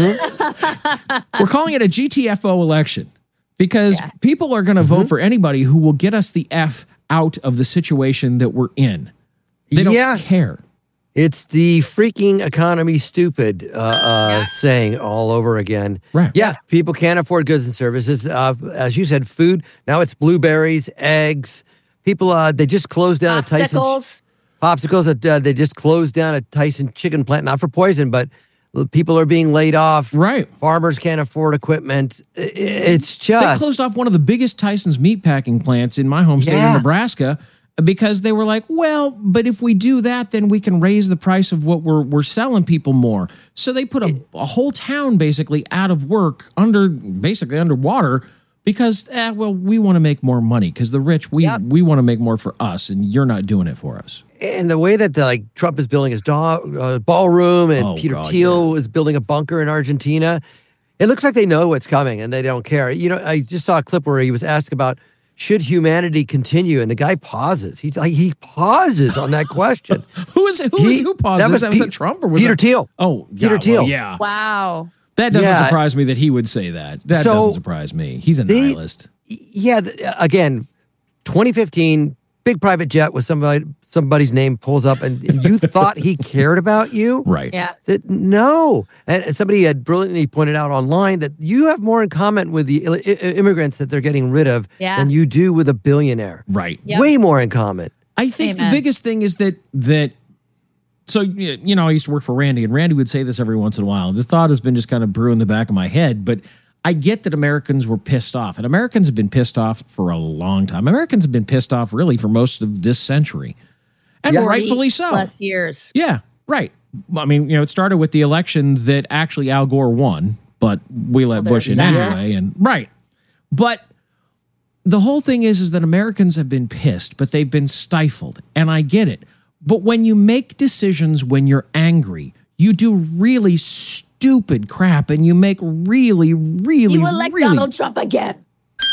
We're calling it a G T F O election because Yeah. people are going to vote for anybody who will get us the F out of the situation that we're in. They don't Yeah. care. It's the freaking economy stupid uh, uh, saying all over again. Right. Yeah, people can't afford goods and services. Uh, as you said, food. Now it's blueberries, eggs. People, uh, they just closed down a Tyson. Popsicles. Popsicles. Uh, they just closed down a Tyson chicken plant, not for poison, but people are being laid off. Right. Farmers can't afford equipment. I- It's They just. closed off one of the biggest Tyson's meatpacking plants in my home state Yeah. of Nebraska because they were like, well, but if we do that, then we can raise the price of what we're we're selling people more. So they put a, a whole town basically out of work, under basically underwater, because eh, well, we want to make more money because the rich we Yep. we want to make more for us, and you're not doing it for us. And the way that like Trump is building his do- uh, ballroom and Oh, Peter God, Thiel is building a bunker in Argentina, it looks like they know what's coming and they don't care. You know, I just saw a clip where he was asked about should humanity continue, and the guy pauses. He's like he pauses on that question. Who is it? Who He- is who paused? that That was was, that, was Pe- that Trump or was Peter that, Thiel. Oh, yeah, Peter well, Thiel. yeah. Wow. That doesn't Yeah. surprise me that he would say that. That So, doesn't surprise me. He's a they- nihilist. Yeah, th- again, twenty fifteen, big private jet with somebody somebody's name pulls up, and, and you thought he cared about you, Right. Yeah. That no, and somebody had brilliantly pointed out online that you have more in common with the i- i- immigrants that they're getting rid of Yeah. than you do with a billionaire. Right. Yep. Way more in common. I think Amen. the biggest thing is that that so y- you know I used to work for Randy, and Randy would say this every once in a while. The thought has been just kind of brewing in the back of my head, but I get that Americans were pissed off, and Americans have been pissed off for a long time. Americans have been pissed off really for most of this century, and Yeah. rightfully so. Plus years. Yeah, right. I mean, you know, it started with the election that actually Al Gore won, but we let Well, Bush in there's that. anyway, and right. But the whole thing is, is that Americans have been pissed, but they've been stifled, and I get it. But when you make decisions when you're angry, you do really stupid stupid crap and you make really, really, You elect really... Donald Trump again.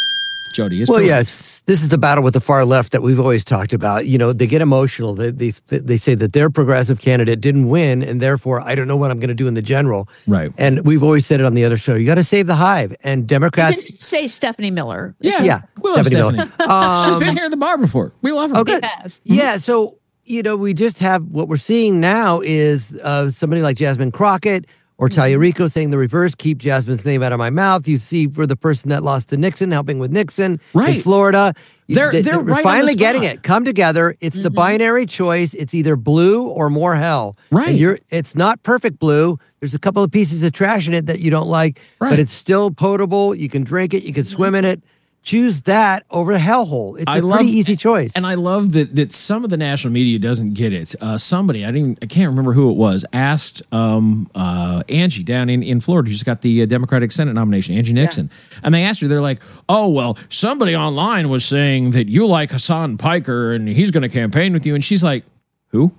Jody is well, correct. yes, this is the battle with the far left that we've always talked about. You know, they get emotional. They they they say that their progressive candidate didn't win, and therefore I don't know what I'm going to do in the general. Right. And we've always said it on the other show. You got to save the hive. And Democrats You can say Stephanie Miller. Yeah, yeah, we love Stephanie Stephanie. Miller. Um, She's been here at the bar before. We love her. Okay. Yes. Yeah. So you know, we just have what we're seeing now is uh, somebody like Jasmine Crockett or Talia Rico saying the reverse, keep Jasmine's name out of my mouth. You see, for the person that lost to Nixon, helping with Nixon Right. in Florida. They're- They- they're we're right on finally the getting spot. it. Come together. It's the binary choice. It's either blue or more hell. Right. And you're, it's not perfect blue. There's a couple of pieces of trash in it that you don't like, Right. but it's still potable. You can drink it. You can swim in it. Choose that over the hellhole. It's a I love- pretty easy choice. And I love that that some of the national media doesn't get it. Uh, somebody, I didn't, I can't remember who it was, asked um, uh, Angie down in, in Florida, who's got the uh, Democratic Senate nomination, Angie Nixon. And they asked her, they're like, oh, well, somebody online was saying that you like Hassan Piker and he's going to campaign with you. And she's like, who?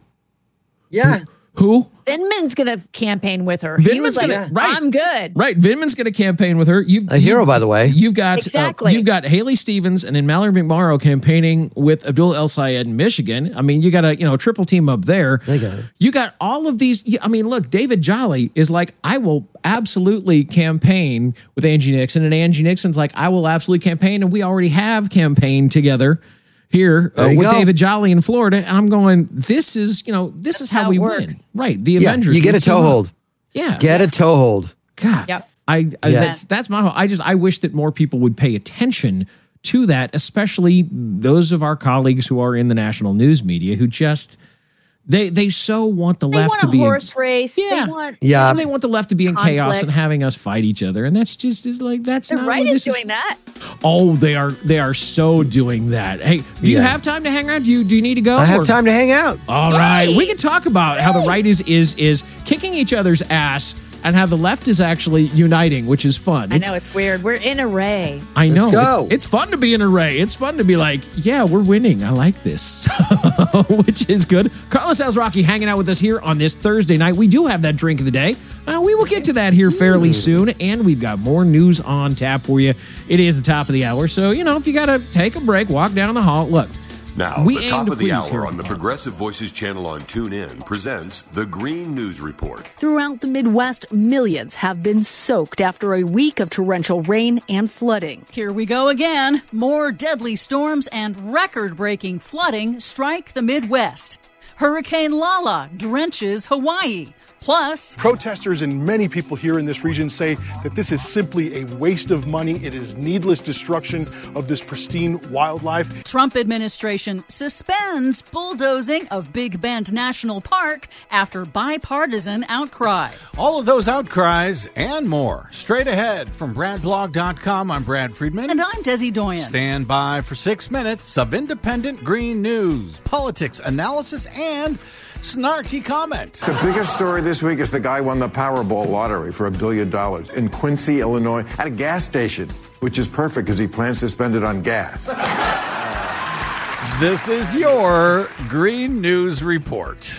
yeah. Who? Vindman's going to campaign with her. he Vindman's was like, gonna- right. I'm good. Right, Vindman's going to campaign with her. You've, A hero, by the way. You've got Exactly. uh, you've got Haley Stevens and then Mallory McMorrow campaigning with Abdul El Sayed in Michigan. I mean, you got a you know triple team up there. They got it. You got all of these. I mean, look, David Jolly is like, I will absolutely campaign with Angie Nixon, and Angie Nixon's like, I will absolutely campaign, and we already have campaigned together here uh, There you with go. David Jolly in Florida. I'm going, this is you know this is how, how we it win, works. right? The Yeah, Avengers. you get would a team up. toehold. Yeah, Get a toehold. God, Yep. I, I Yeah. that's that's my whole. I just I wish that more people would pay attention to that, especially those of our colleagues who are in the national news media who just they they so want the They left want to a be horse race. Yeah. They want Yeah. in, they want the left to be in chaos Conflict. and having us fight each other, and that's just is like that's the not right what is this doing that. Oh, they are they are so doing that. Hey, do you Yeah. have time to hang around? Do you do you need to go? I have Or- time to hang out. All right, we can talk about how the right is is is kicking each other's ass and how the left is actually uniting, which is fun. I It's- know it's weird. We're in array. I know. go. It- it's fun to be an array. It's fun to be like, yeah, we're winning. I like this, which is good. Carlos Alzraki hanging out with us here on this Thursday night. We do have that drink of the day. Uh, we will get to that here fairly soon, and we've got more news on tap for you. It is the top of the hour, so you know if you got to take a break, walk down the hall. Look, Now, we the aim top to of the please here hour at on the Progressive Voices channel on TuneIn presents the Green News Report. Throughout the Midwest, millions have been soaked after a week of torrential rain and flooding. Here we go again. More deadly storms and record-breaking flooding strike the Midwest. Hurricane Lala drenches Hawaii. Plus, protesters and many people here in this region say that this is simply a waste of money. It is needless destruction of this pristine wildlife. Trump administration suspends bulldozing of Big Bend National Park after bipartisan outcry. All of those outcries and more. Straight ahead from Brad Blog dot com, I'm Brad Friedman. And I'm Desi Doyen. Stand by for six minutes of independent green news, politics, analysis, and snarky comment. The biggest story this week is the guy won the Powerball lottery for a billion dollars in Quincy, Illinois, at a gas station, which is perfect because he plans to spend it on gas. This is your Green News Report.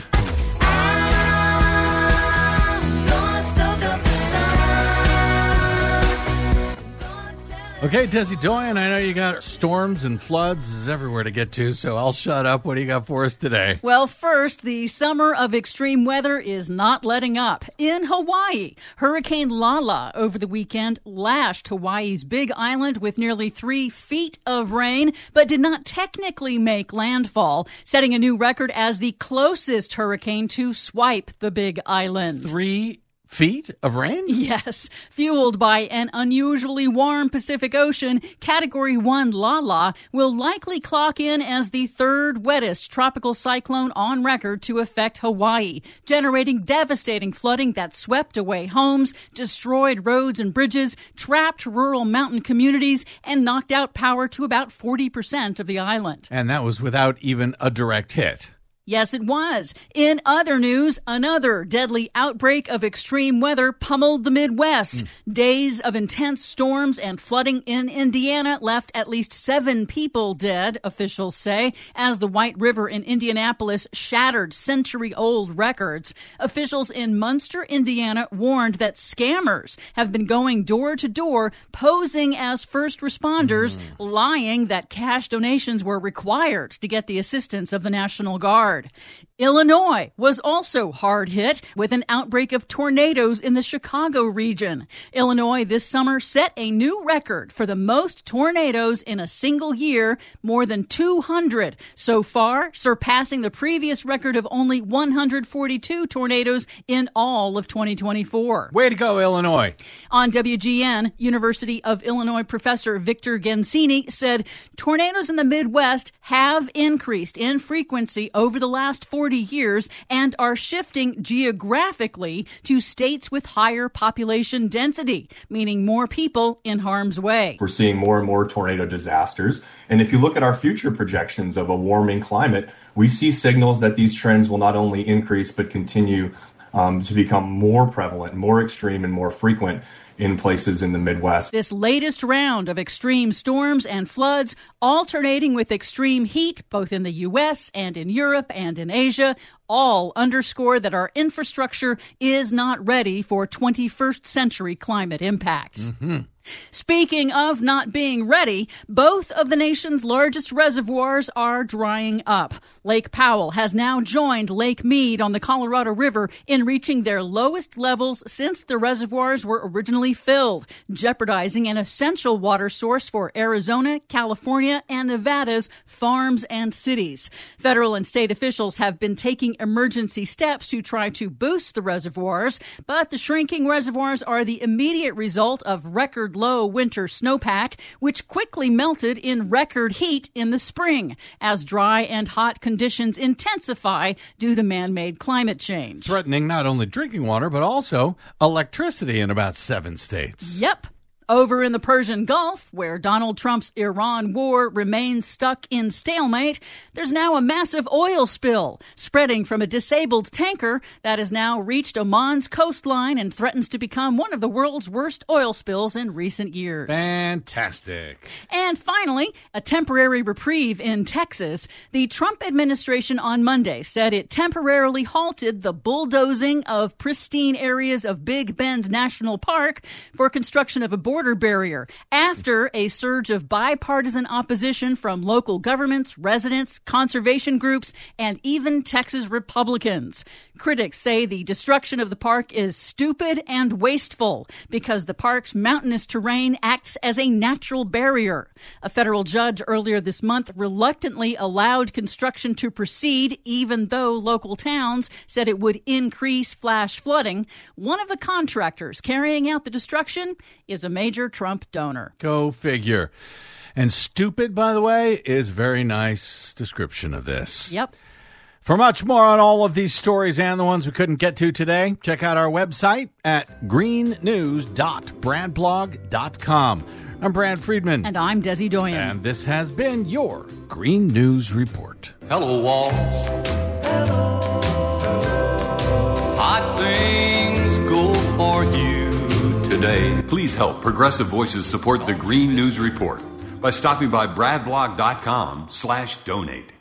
Okay, Desi Doyen, I know you got storms and floods everywhere to get to, so I'll shut up. What do you got for us today? Well, first, the summer of extreme weather is not letting up. In Hawaii, Hurricane Lala over the weekend lashed Hawaii's Big Island with nearly three feet of rain, but did not technically make landfall, setting a new record as the closest hurricane to swipe the Big Island. Three feet of rain? Yes. Fueled by an unusually warm Pacific Ocean, Category one Lala will likely clock in as the third wettest tropical cyclone on record to affect Hawaii, generating devastating flooding that swept away homes, destroyed roads and bridges, trapped rural mountain communities, and knocked out power to about forty percent of the island. And that was without even a direct hit. Yes, it was. In other news, another deadly outbreak of extreme weather pummeled the Midwest. Mm. Days of intense storms and flooding in Indiana left at least seven people dead, officials say, as the White River in Indianapolis shattered century-old records. Officials in Munster, Indiana, warned that scammers have been going door to door, posing as first responders, mm. lying that cash donations were required to get the assistance of the National Guard. Illinois was also hard hit with an outbreak of tornadoes in the Chicago region. Illinois this summer set a new record for the most tornadoes in a single year, more than two hundred so far, surpassing the previous record of only one hundred forty-two tornadoes in all of twenty twenty-four. Way to go, Illinois. On W G N, University of Illinois professor Victor Gensini said tornadoes in the Midwest have increased in frequency over the last forty years and are shifting geographically to states with higher population density, meaning more people in harm's way. We're seeing more and more tornado disasters. And if you look at our future projections of a warming climate, we see signals that these trends will not only increase but continue um, to become more prevalent, more extreme, and more frequent in places in the Midwest. This latest round of extreme storms and floods, alternating with extreme heat, both in the U S and in Europe and in Asia, all underscore that our infrastructure is not ready for twenty-first century climate impacts. Mm-hmm. Speaking of not being ready, both of the nation's largest reservoirs are drying up. Lake Powell has now joined Lake Mead on the Colorado River in reaching their lowest levels since the reservoirs were originally filled, jeopardizing an essential water source for Arizona, California, and Nevada's farms and cities. Federal and state officials have been taking emergency steps to try to boost the reservoirs, but the shrinking reservoirs are the immediate result of record low winter snowpack, which quickly melted in record heat in the spring as dry and hot conditions intensify due to man-made climate change. Threatening not only drinking water, but also electricity in about seven states. Yep. Over in the Persian Gulf, where Donald Trump's Iran war remains stuck in stalemate, there's now a massive oil spill spreading from a disabled tanker that has now reached Oman's coastline and threatens to become one of the world's worst oil spills in recent years. Fantastic. And finally, a temporary reprieve in Texas. The Trump administration on Monday said it temporarily halted the bulldozing of pristine areas of Big Bend National Park for construction of a border border barrier after a surge of bipartisan opposition from local governments, residents, conservation groups, and even Texas Republicans. Critics say the destruction of the park is stupid and wasteful because the park's mountainous terrain acts as a natural barrier. A federal judge earlier this month reluctantly allowed construction to proceed, even though local towns said it would increase flash flooding. One of the contractors carrying out the destruction is a major Trump donor. Go figure. And stupid, by the way, is a very nice description of this. Yep. For much more on all of these stories and the ones we couldn't get to today, check out our website at green news dot brad blog dot com. I'm Brad Friedman. And I'm Desi Doyen. And this has been your Green News Report. Hello, walls. Hello. Hot things go for you today. Please help Progressive Voices support the Green News Report by stopping by bradblog dot com slash donate.